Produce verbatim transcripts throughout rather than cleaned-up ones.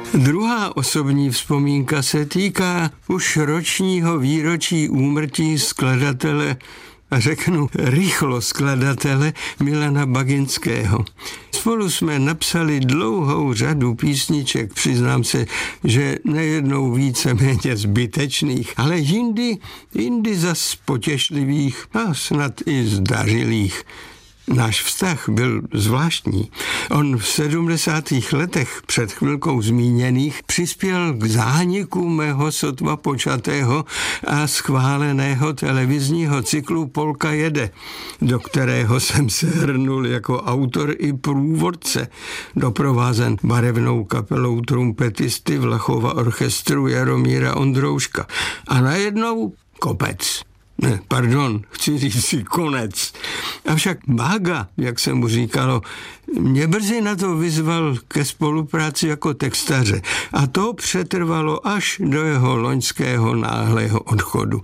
Druhá osobní vzpomínka se týká už ročního výročí úmrtí skladatele, a řeknu rychlo skladatele Milana Baginského. Spolu jsme napsali dlouhou řadu písniček, přiznám se, že nejednou víceméně zbytečných, ale jindy, jindy zas potěšlivých a snad i zdařilých. Náš vztah byl zvláštní. On v sedmdesátých letech před chvilkou zmíněných přispěl k zániku mého sotva počatého a schváleného televizního cyklu Polka jede, do kterého jsem se hrnul jako autor i průvodce, doprovázen barevnou kapelou trumpetisty Vlachova orchestru Jaromíra Ondrouška. A najednou kopec. Ne, pardon, chci říct si konec. Avšak Bága, jak se mu říkalo, mě brzy na to vyzval ke spolupráci jako textaře a to přetrvalo až do jeho loňského náhlého odchodu.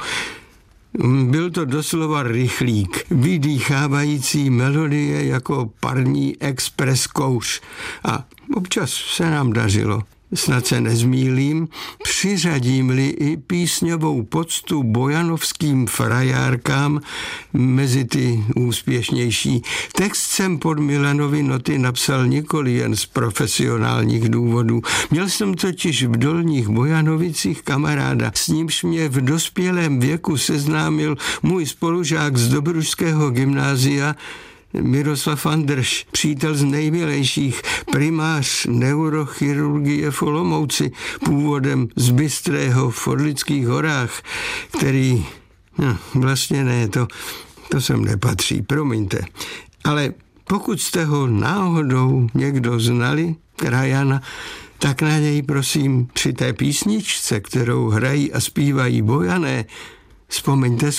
Byl to doslova rychlík, vydýchávající melodie jako parní expres kouř a občas se nám dařilo. Snad se nezmýlím, přiřadím-li i písňovou poctu bojanovským frajárkám mezi ty úspěšnější. Text jsem pod Milanovi noty napsal nikoli jen z profesionálních důvodů. Měl jsem totiž v Dolních Bojanovicích kamaráda, s nímž mě v dospělém věku seznámil můj spolužák z Dobrušského gymnázia Miroslav Andrš, přítel z nejmilejších, primář neurochirurgie v Olomouci, původem z Bystrého v Orlických horách, který, no, vlastně ne, to, to sem nepatří, promiňte. Ale pokud jste ho náhodou někdo znali, krajana, tak na něj prosím při té písničce, kterou hrají a zpívají Bojané, vzpomeňte